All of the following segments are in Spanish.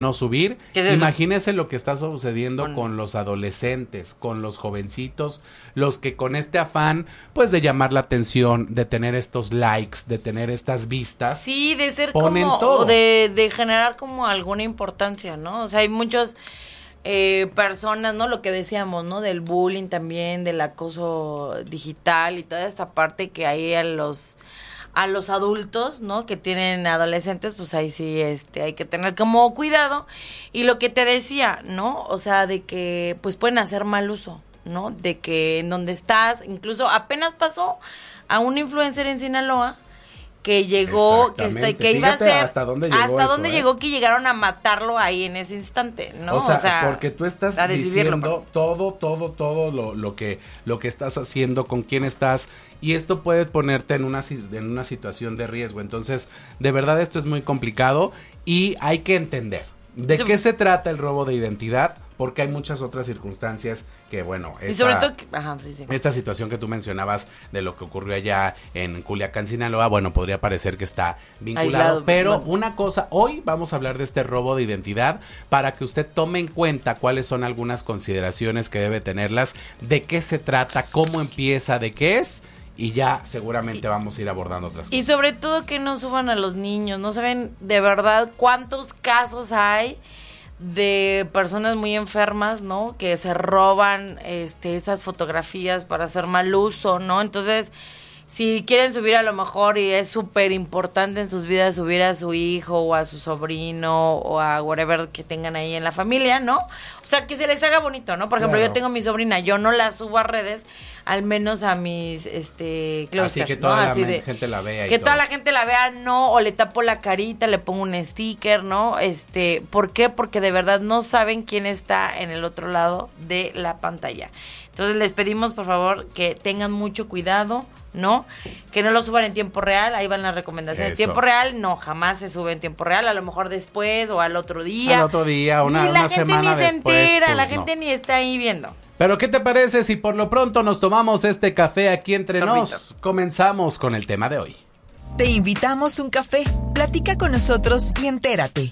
no subir. ¿Qué es eso? Imagínese lo que está sucediendo con los adolescentes, con los jovencitos, los que con este afán, pues de llamar la atención, de tener estos likes, de tener estas vistas. Sí, de ser ponen como, todo. de generar como alguna importancia, ¿no? O sea, hay muchos personas, ¿no? Lo que decíamos, ¿no? Del bullying también, del acoso digital y toda esta parte que hay a los adultos, ¿no? Que tienen adolescentes, pues ahí sí, hay que tener como cuidado. Y lo que te decía, ¿no? O sea, de que, pues pueden hacer mal uso, ¿no? De que en donde estás, incluso apenas pasó a un influencer en Sinaloa que llegó, que iba a Fíjate ser, hasta dónde llegó llegó que llegaron a matarlo ahí en ese instante, ¿no? O sea, porque tú estás a desvivirlo, diciendo todo lo que estás haciendo, con quién estás, y esto puede ponerte en una situación de riesgo. Entonces, de verdad esto es muy complicado y hay que entender de qué se trata el robo de identidad, porque hay muchas otras circunstancias que, bueno, y sobre todo, esta situación que tú mencionabas de lo que ocurrió allá en Culiacán, Sinaloa, bueno, podría parecer que está vinculado, aislado, pero bueno. una cosa, hoy vamos a hablar de este robo de identidad para que usted tome en cuenta cuáles son algunas consideraciones que debe tenerlas, de qué se trata, cómo empieza, de qué es. Y ya seguramente vamos a ir abordando otras cosas. Y sobre todo que no suban a los niños. No saben de verdad cuántos casos hay de personas muy enfermas, ¿no? Que se roban esas fotografías para hacer mal uso, ¿no? Entonces, si quieren subir a lo mejor, y es súper importante en sus vidas subir a su hijo o a su sobrino o a whatever que tengan ahí en la familia, ¿no? O sea, que se les haga bonito, ¿no? Por ejemplo, claro. Yo tengo mi sobrina, yo no la subo a redes, al menos a mis clusters, así que toda ¿no? la gente la vea. Que toda la gente la vea, no, o le tapo la carita, le pongo un sticker, ¿no? ¿Por qué? Porque de verdad no saben quién está en el otro lado de la pantalla. Entonces les pedimos, por favor, que tengan mucho cuidado, ¿no? Que no lo suban en tiempo real, ahí van las recomendaciones. En tiempo real, no, jamás se sube en tiempo real, a lo mejor después o al otro día. Al otro día, una semana después. La gente ni se entera, pues la gente ni está ahí viendo. Pero ¿qué te parece si por lo pronto nos tomamos este café aquí entre nos? Comenzamos con el tema de hoy. Te invitamos un café, platica con nosotros y entérate.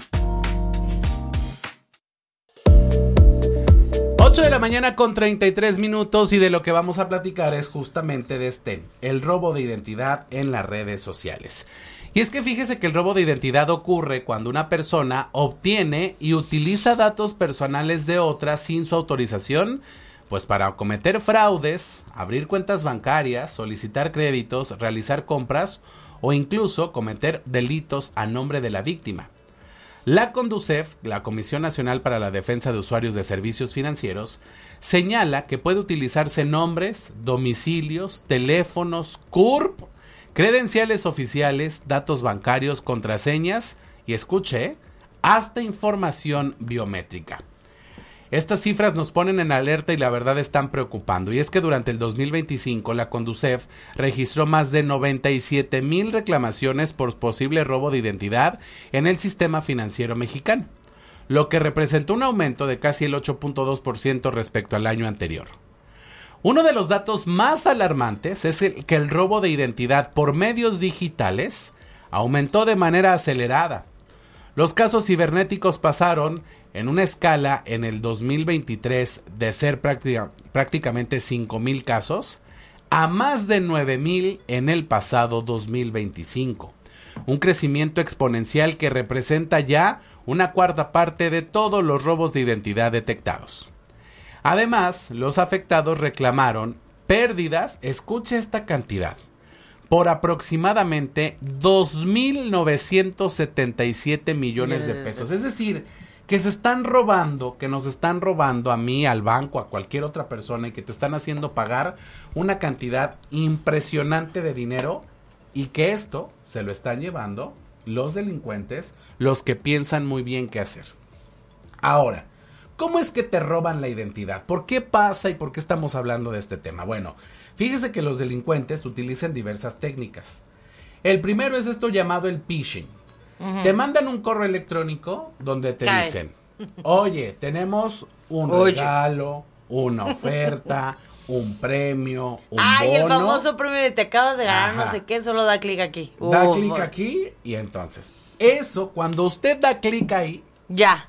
8 de la mañana con 33 minutos y de lo que vamos a platicar es justamente de el robo de identidad en las redes sociales. Y es que fíjese que el robo de identidad ocurre cuando una persona obtiene y utiliza datos personales de otra sin su autorización, pues para cometer fraudes, abrir cuentas bancarias, solicitar créditos, realizar compras o incluso cometer delitos a nombre de la víctima. La Conducef, la Comisión Nacional para la Defensa de Usuarios de Servicios Financieros, señala que puede utilizarse nombres, domicilios, teléfonos, CURP, credenciales oficiales, datos bancarios, contraseñas y, escuche, hasta información biométrica. Estas cifras nos ponen en alerta y la verdad están preocupando. Y es que durante el 2025 la Conducef registró más de 97,000 reclamaciones por posible robo de identidad en el sistema financiero mexicano, lo que representó un aumento de casi el 8.2% respecto al año anterior. Uno de los datos más alarmantes es que el robo de identidad por medios digitales aumentó de manera acelerada. Los casos cibernéticos pasaron en una escala en el 2023 de ser prácticamente 5,000 casos a más de 9,000 en el pasado 2025. Un crecimiento exponencial que representa ya una cuarta parte de todos los robos de identidad detectados. Además, los afectados reclamaron pérdidas, escuche esta cantidad, por aproximadamente 2,977 millones de pesos. Es decir, que se están robando, que nos están robando a mí, al banco, a cualquier otra persona y que te están haciendo pagar una cantidad impresionante de dinero y que esto se lo están llevando los delincuentes, los que piensan muy bien qué hacer. Ahora, ¿cómo es que te roban la identidad? ¿Por qué pasa y por qué estamos hablando de este tema? Bueno, fíjese que los delincuentes utilizan diversas técnicas. El primero es esto llamado el phishing. Uh-huh. Te mandan un correo electrónico donde te dicen, oye, tenemos un regalo, una oferta, un premio, un bono. El famoso premio de te acabas de ganar, no sé qué, solo da clic aquí. Da clic aquí y entonces, eso, cuando usted da clic ahí, ya